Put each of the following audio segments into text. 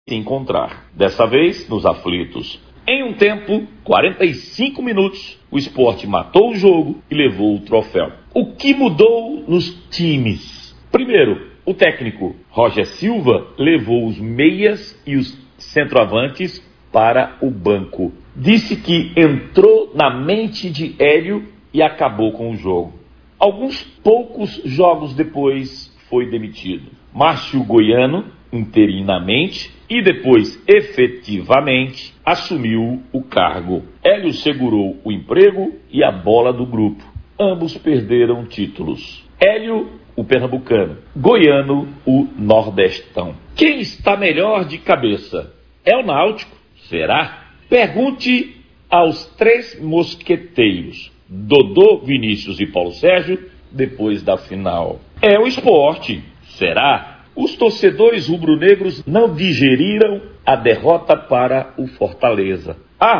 encontrar, dessa vez nos aflitos. Em um tempo, 45 minutos, o Sport matou o jogo e levou o troféu. O que mudou nos times? Primeiro, o técnico Roger Silva levou os meias e os centroavantes para o banco. Disse que entrou na mente de Hélio e acabou com o jogo. Alguns poucos jogos depois foi demitido. Márcio Goiano, interinamente e depois efetivamente, assumiu o cargo. Hélio segurou o emprego e a bola do grupo. Ambos perderam títulos. Hélio, o pernambucano. Goiano, o nordestão. Quem está melhor de cabeça? É o Náutico? Será? Pergunte aos 3 mosqueteiros, Dodô, Vinícius e Paulo Sérgio, depois da final. É o Sport? Será? Os torcedores rubro-negros não digeriram a derrota para o Fortaleza.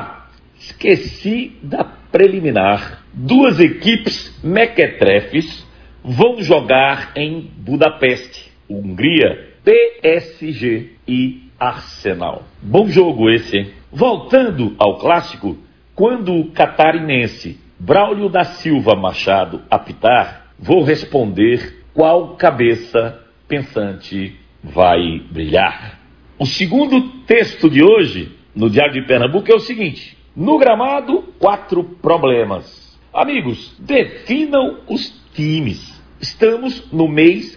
Esqueci da preliminar. 2 equipes mequetrefes vão jogar em Budapeste, Hungria, PSG e Arsenal. Bom jogo esse, hein? Voltando ao clássico, quando o catarinense Braulio da Silva Machado apitar, vou responder qual cabeça pensante vai brilhar. O segundo texto de hoje, no Diário de Pernambuco, é o seguinte: no gramado, 4 problemas. Amigos, definam os times. Estamos no mês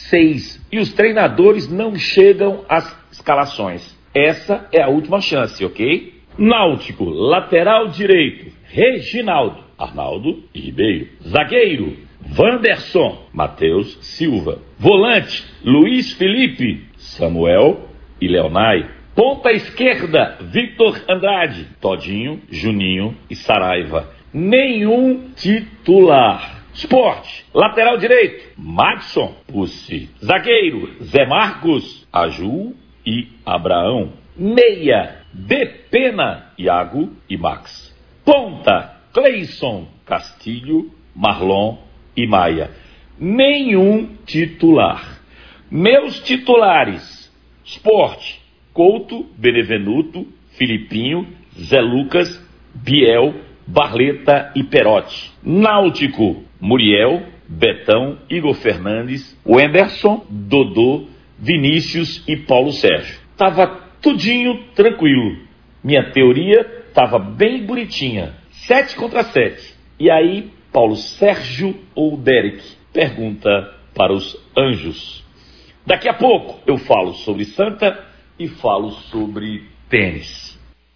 6 e os treinadores não chegam às escalações. Essa é a última chance, ok? Náutico, lateral direito, Reginaldo, Arnaldo e Ribeiro. Zagueiro, Wanderson, Matheus Silva. Volante, Luiz Felipe, Samuel e Leonai. Ponta esquerda, Victor Andrade, Todinho, Juninho e Saraiva. Nenhum titular. Sport, lateral direito, Madison, Pussi. Zagueiro, Zé Marcos, Aju e Abraão. Meia, Depena, Iago e Max. Ponta, Cleison, Castilho, Marlon e Maia. Nenhum titular. Meus titulares: Sport, Couto, Benevenuto, Filipinho, Zé Lucas, Biel, Barleta e Perotti. Náutico, Muriel, Betão, Igor Fernandes, Wenderson, Dodô, Vinícius e Paulo Sérgio. Tava tudinho tranquilo. Minha teoria tava bem bonitinha. 7 contra 7. E aí, Paulo Sérgio ou Derek? Pergunta para os anjos. Daqui a pouco eu falo sobre Santa e falo sobre tênis.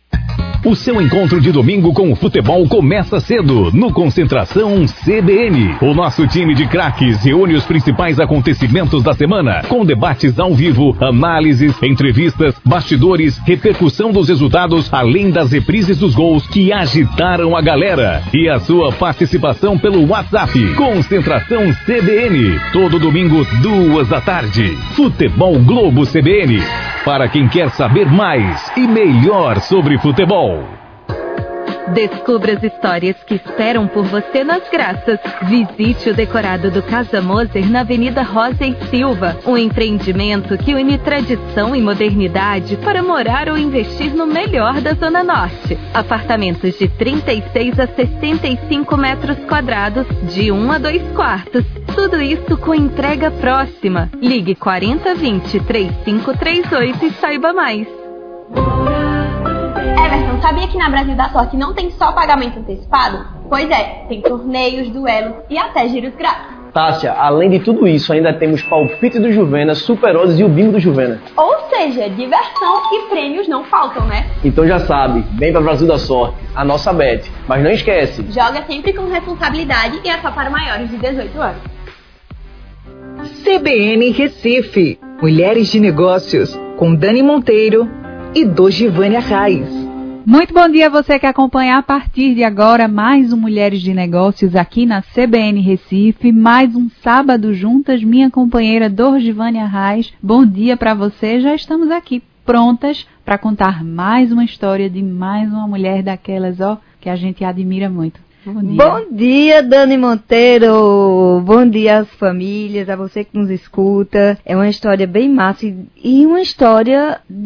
O seu encontro de domingo com o futebol começa cedo, no Concentração CBN. O nosso time de craques reúne os principais acontecimentos da semana, com debates ao vivo, análises, entrevistas, bastidores, repercussão dos resultados, além das reprises dos gols que agitaram a galera. E a sua participação pelo WhatsApp. Concentração CBN, todo domingo, 14h. Futebol Globo CBN, para quem quer saber mais e melhor sobre futebol. Descubra as histórias que esperam por você nas graças. Visite o decorado do Casa Moser na Avenida Rosa e Silva. Um empreendimento que une tradição e modernidade para morar ou investir no melhor da Zona Norte. Apartamentos de 36 a 65 metros quadrados, de 1 a 2 quartos. Tudo isso com entrega próxima. Ligue 4020-3538 e saiba mais. Everton, sabia que na Brasil da Sorte não tem só pagamento antecipado? Pois é, tem torneios, duelos e até giros grátis. Tássia, além de tudo isso, ainda temos palpite do Juvena, Super Odds e o bingo do Juvena. Ou seja, diversão e prêmios não faltam, né? Então já sabe, vem pra Brasil da Sorte, a nossa bet. Mas não esquece, joga sempre com responsabilidade e é só para maiores de 18 anos. CBN Recife, Mulheres de Negócios, com Dani Monteiro e Dojivânia Reis. Muito bom dia a você que acompanha a partir de agora mais um Mulheres de Negócios aqui na CBN Recife, mais um sábado juntas, minha companheira Dojivânia Reis. Bom dia para você, já estamos aqui prontas para contar mais uma história de mais uma mulher daquelas, que a gente admira muito. Bom dia. Bom dia, Dani Monteiro. Bom dia às famílias, a você que nos escuta. É uma história bem massa e uma história